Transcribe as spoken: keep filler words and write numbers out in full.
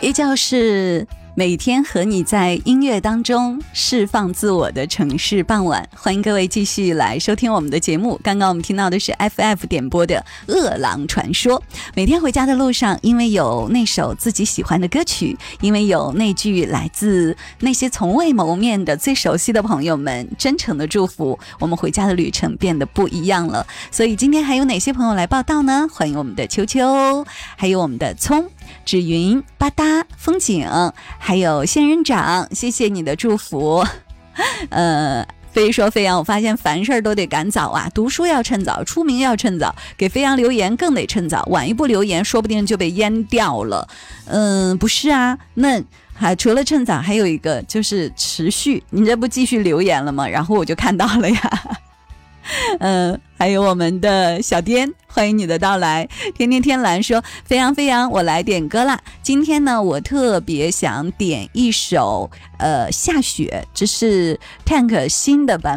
也就是每天和你在音乐当中释放自我的城市傍晚，欢迎各位继续来收听我们的节目。刚刚我们听到的是 F F 点播的《饿狼传说》。每天回家的路上，因为有那首自己喜欢的歌曲，因为有那句来自那些从未谋面的最熟悉的朋友们真诚的祝福，我们回家的旅程变得不一样了。所以今天还有哪些朋友来报道呢？欢迎我们的秋秋，还有我们的葱、芷云、吧嗒、风景，还有仙人掌，谢谢你的祝福。呃，飞说飞扬，我发现凡事都得赶早啊，读书要趁早，出名要趁早，给飞扬留言更得趁早，晚一步留言说不定就被淹掉了。嗯，不是啊，那还除了趁早还有一个就是持续，你这不继续留言了吗？然后我就看到了呀。嗯，还有我们的小颠，欢迎你的到来。天天天蓝说，飞扬飞扬，我来点歌啦。今天呢，我特别想点一首呃下雪，这是 Tank 新的版